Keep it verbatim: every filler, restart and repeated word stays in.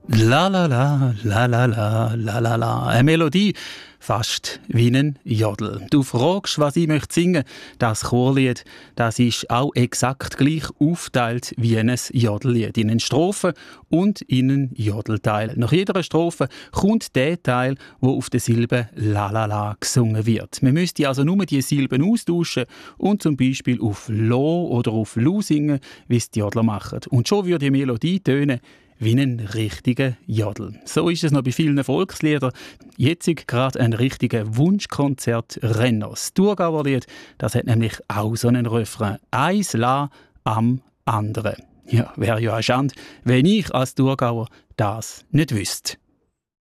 La la la, la la la, la la la. Eine Melodie, fast wie ein Jodel. Du fragst, was ich möchte singen. Das Chorlied, das ist auch exakt gleich aufgeteilt wie ein Jodellied. In eine Strophe und in einen Jodelteil. Nach jeder Strophe kommt der Teil, wo auf der Silbe la la la gesungen wird. Man müsste also nur die Silben austauschen und zum Beispiel auf Lo oder auf Lu singen, wie es die Jodler machen. Und schon würde die Melodie tönen wie ein richtiger Jodel. So ist es noch bei vielen Volksliedern. Jetzt gerade ein richtiger Wunschkonzert-Renner. Das Thurgauer Lied, das hat nämlich auch so einen Refrain. Eins La am anderen. Ja, wäre ja eine Schande, wenn ich als Thurgauer das nicht wüsste.